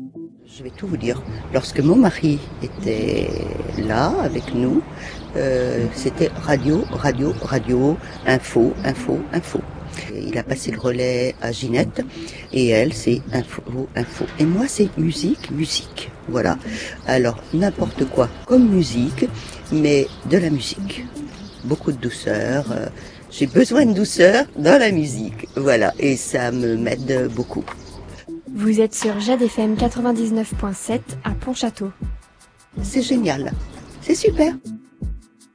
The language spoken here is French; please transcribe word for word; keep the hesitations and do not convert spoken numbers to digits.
Je vais tout vous dire. Lorsque mon mari était là avec nous, euh, c'était radio, radio, radio, info, info, info. Il a passé le relais à Ginette et elle c'est info, info. Et moi c'est musique, musique. Voilà. Alors n'importe quoi comme musique, mais de la musique. Beaucoup de douceur. Euh, j'ai besoin de douceur dans la musique. Voilà. Et ça me m'aide beaucoup. Vous êtes sur Jade F M quatre-vingt-dix-neuf point sept à Pontchâteau. C'est génial. C'est super.